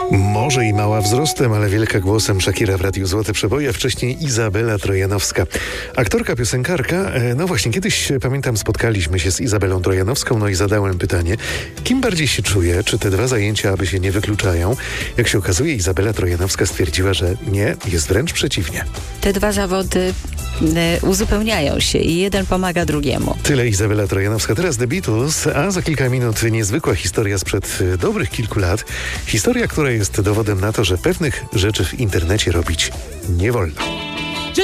Może i mała wzrostem, ale wielka głosem. Shakira w Radiu Złote Przeboje, wcześniej Izabela Trojanowska. Aktorka, piosenkarka. No właśnie, kiedyś, pamiętam, spotkaliśmy się z Izabelą Trojanowską, no i zadałem pytanie, kim bardziej się czuje, czy te dwa zajęcia aby się nie wykluczają. Jak się okazuje, Izabela Trojanowska stwierdziła, że nie, jest wręcz przeciwnie. Te dwa zawody uzupełniają się i jeden pomaga drugiemu. Tyle Izabela Trojanowska. Teraz The Beatles, a za kilka minut niezwykła historia sprzed dobrych kilku lat. Historia, która jest dowodem na to, że pewnych rzeczy w internecie robić nie wolno.